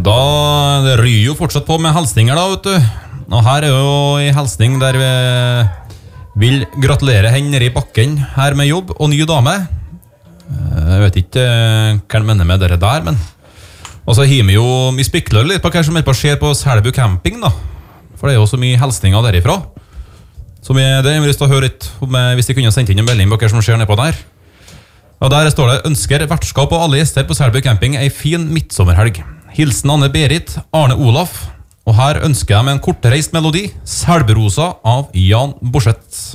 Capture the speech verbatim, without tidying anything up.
Da det ryr jo fortsatt på med helsninger da, vet du. Og her er jo en helsning der vi vil gratulere henne nede i bakken her med jobb og ny dame. Jeg vet ikke hva han mener med dere der, men... Og så har vi jo, vi spikler litt på hva som er på skjer på Selbu camping da. For det er jo så mye helsninger derifra. Så vi, det har vi lyst til å høre litt om, hvis de kunne sendt inn en melding på hva som skjer nede på der. Og der står det, ønsker vertskap og alle gjester på Selbu camping en fin midtsommerhelg. Hilsen Anne-Berit, Arne Olaf. Og her ønsker jeg med en kortreist melodi, Selburosa av Jan Borseth.